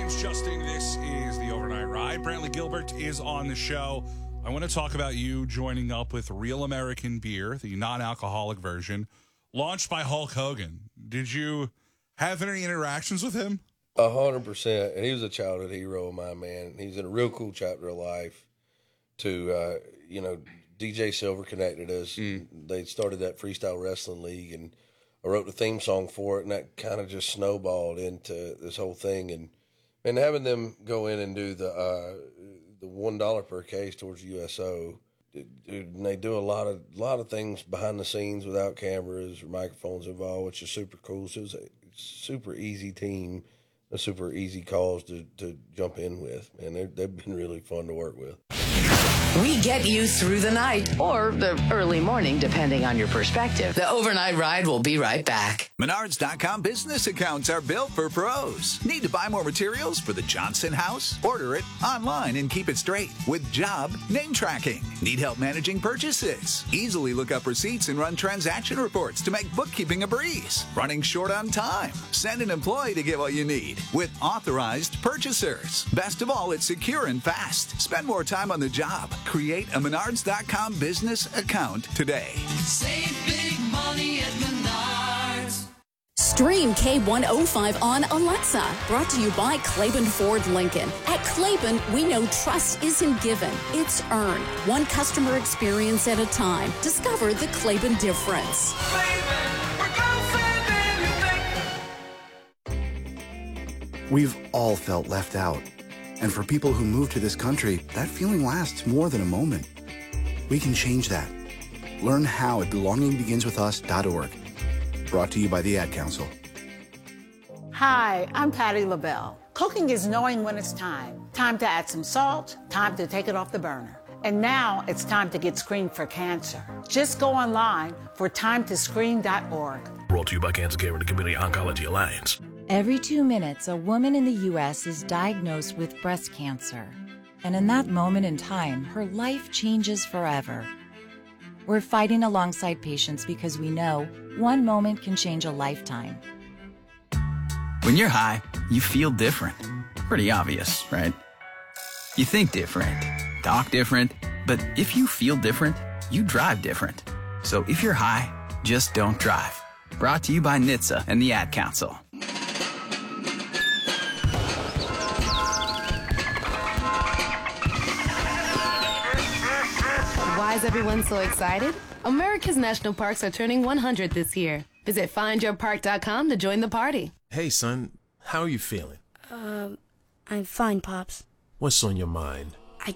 name's Justin. This is the Overnight Ride. Brantley Gilbert is on the show. I want to talk about you joining up with Real American Beer, the non-alcoholic version, launched by Hulk Hogan. Did you have any interactions with him? 100%. And he was a childhood hero of mine, man. He's in a real cool chapter of life. DJ Silver connected us. They started that freestyle wrestling league, and I wrote the theme song for it, and that kind of just snowballed into this whole thing. And having them go in and do the $1 per case towards USO, and they do a lot of things behind the scenes without cameras or microphones involved, which is super cool. So it was a super easy team, a super easy cause to jump in with, and they've been really fun to work with. We get you through the night or the early morning, depending on your perspective. The Overnight Ride will be right back. Menards.com business accounts are built for pros. Need to buy more materials for the Johnson house? Order it online and keep it straight with job name tracking. Need help managing purchases? Easily look up receipts and run transaction reports to make bookkeeping a breeze. Running short on time? Send an employee to get what you need with authorized purchasers. Best of all, it's secure and fast. Spend more time on the job. Create a Menards.com business account today. Save big money at Menards. Stream K105 on Alexa. Brought to you by Claiborne Ford Lincoln. At Claiborne, we know trust isn't given, it's earned. One customer experience at a time. Discover the Claiborne difference. We've all felt left out. And for people who move to this country, that feeling lasts more than a moment. We can change that. Learn how at belongingbeginswithus.org. Brought to you by the Ad Council. Hi, I'm Patti LaBelle. Cooking is knowing when it's time. Time to add some salt, time to take it off the burner. And now it's time to get screened for cancer. Just go online for timetoscreen.org. Brought to you by Cancer Care and the Community Oncology Alliance. Every 2 minutes, a woman in the U.S. is diagnosed with breast cancer. And in that moment in time, her life changes forever. We're fighting alongside patients because we know one moment can change a lifetime. When you're high, you feel different. Pretty obvious, right? You think different, talk different, but if you feel different, you drive different. So if you're high, just don't drive. Brought to you by NHTSA and the Ad Council. Why is everyone so excited? America's national parks are turning 100 this year. Visit findyourpark.com to join the party. Hey, son, how are you feeling? I'm fine, Pops. What's on your mind?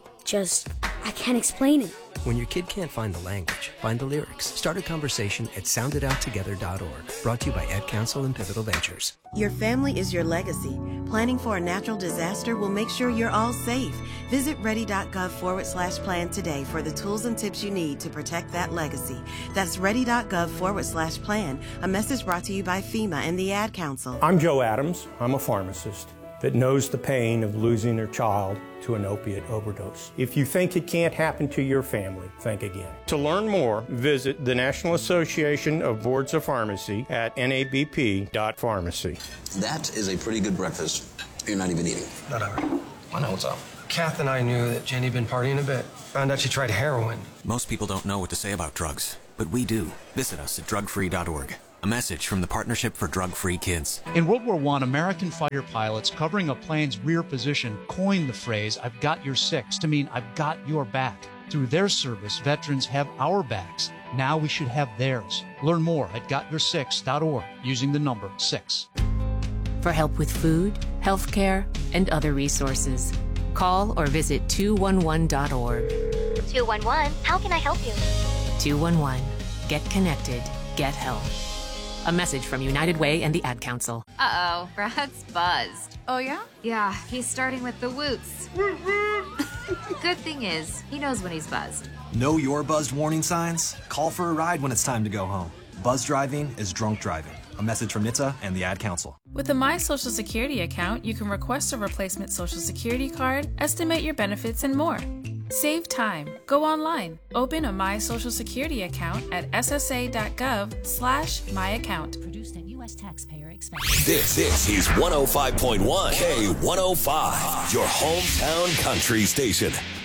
I can't explain it. When your kid can't find the language, find the lyrics. Start a conversation at soundidouttogether.org. Brought to you by Ad Council and Pivotal Ventures. Your family is your legacy. Planning for a natural disaster will make sure you're all safe. Visit ready.gov/plan today for the tools and tips you need to protect that legacy. That's ready.gov/plan. A message brought to you by FEMA and the Ad Council. I'm Joe Adams. I'm a pharmacist that knows the pain of losing their child to an opiate overdose. If you think it can't happen to your family, think again. To learn more, visit the National Association of Boards of Pharmacy at nabp.pharmacy. That is a pretty good breakfast. You're not even eating. Not ever. I know what's up. Kath and I knew that Jenny'd been partying a bit. Found out she tried heroin. Most people don't know what to say about drugs, but we do. Visit us at drugfree.org. A message from the Partnership for Drug-Free Kids. In World War I, American fighter pilots covering a plane's rear position coined the phrase, "I've got your six," to mean I've got your back. Through their service, veterans have our backs. Now we should have theirs. Learn more at gotyoursix.org using the number 6. For help with food, healthcare, and other resources, call or visit 211.org. 211, how can I help you? 211, get connected, get help. A message from United Way and the Ad Council. Uh-oh, Brad's buzzed. Oh, yeah? Yeah, he's starting with the woots. Good thing is, he knows when he's buzzed. Know your buzzed warning signs? Call for a ride when it's time to go home. Buzz driving is drunk driving. A message from NHTSA and the Ad Council. With the My Social Security account, you can request a replacement Social Security card, estimate your benefits, and more. Save time. Go online. Open a My Social Security account at ssa.gov/myaccount. U.S. taxpayer expense. This is 105.1 K105, your hometown country station.